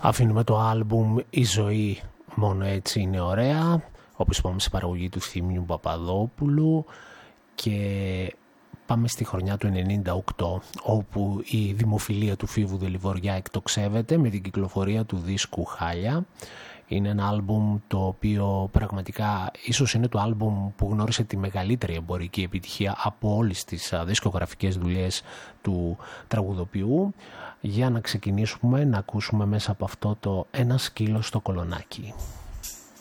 Αφήνουμε το άλμπουμ «Η ζωή μόνο έτσι είναι ωραία», όπως είπαμε, σε παραγωγή του Θήμιου Παπαδόπουλου, και πάμε στη χρονιά του 98, όπου η δημοφιλία του Φίβου Δελιβοριά εκτοξεύεται με την κυκλοφορία του δίσκου «Χάλια». Είναι ένα άλμπουμ το οποίο πραγματικά ίσως είναι το άλμπουμ που γνώρισε τη μεγαλύτερη εμπορική επιτυχία από όλες τις δισκογραφικές δουλειές του τραγουδοποιού. Για να ξεκινήσουμε να ακούσουμε μέσα από αυτό το «Ένα σκύλο στο κολονάκι».